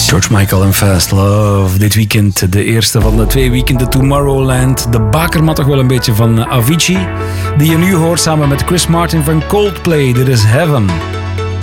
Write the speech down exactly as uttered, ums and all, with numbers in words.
George Michael en Fast Love. Dit weekend de eerste van de twee weekenden Tomorrowland. De bakermat toch wel een beetje van Avicii. Die je nu hoort samen met Chris Martin van Coldplay. Dit is Heaven.